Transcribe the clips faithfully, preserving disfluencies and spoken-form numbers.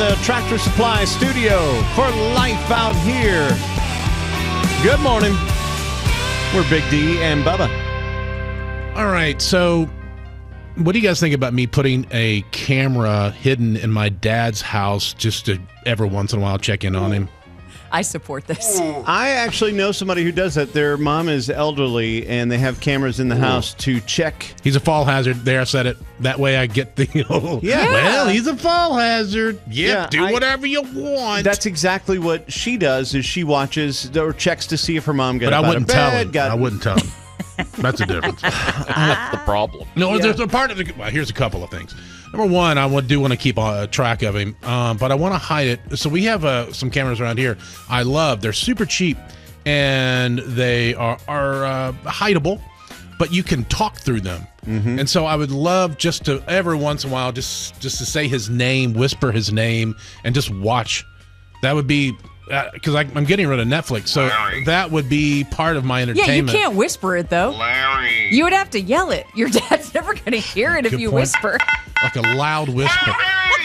the Tractor Supply studio for Life Out Here. Good morning. We're Big D and Bubba. All right, so what do you guys think about me putting a camera hidden in my dad's house just to every once in a while check in on him? I support this. I actually know somebody who does that. Their mom is elderly, and they have cameras in the house to check. He's a fall hazard. There, I said it. That way I get the, oh, Yeah. well, he's a fall hazard. Yep, Yeah, do I- whatever you want. That's exactly what she does. Is she watches or checks to see if her mom got but I up out wouldn't of tell bed, him. got- I wouldn't tell him. That's the difference. That's the problem. No, Yeah. there's a part of the. Well, here's a couple of things. Number one, I would- do want to keep a track of him, um, but I want to hide it. So we have uh, some cameras around here. I love. They're super cheap, and they are are uh, hideable, but you can talk through them. Mm-hmm. And so I would love just to every once in a while, just just to say his name, whisper his name, and just watch. That would be. Because uh, I'm getting rid of Netflix, so Larry. that would be part of my Yeah, entertainment. you can't whisper it, though. Larry. You would have to yell it. Your dad's never going to hear it if Good you point. whisper. Like a loud whisper.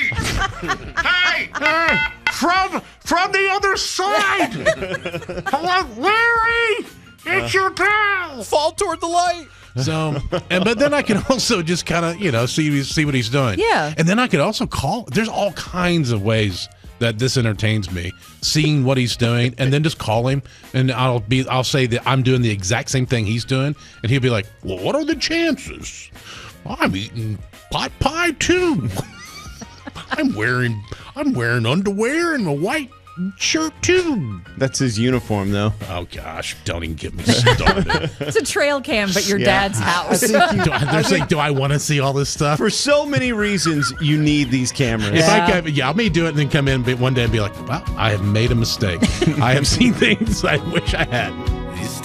Hey! Hey, from from the other side. Hello, Larry. It's your pal. Fall toward the light. So, and but then I can also just kind of you know see see what he's doing. Yeah. And then I could also call. There's all kinds of ways that this entertains me, seeing what he's doing, and then just call him, and I'll be I'll say that I'm doing the exact same thing he's doing, and he'll be like, "Well, what are the chances? I'm eating pot pie too. I'm wearing I'm wearing underwear and a white shirt too." That's his uniform, though. Oh gosh, don't even get me started. It's a trail cam, but your Yeah. dad's house. do I, they're saying, do I want to see all this stuff? For so many reasons, you need these cameras. If I Yeah. can, yeah, I may do it and then come in one day and be like, "Well, I have made a mistake. I have seen things I wish I hadn't."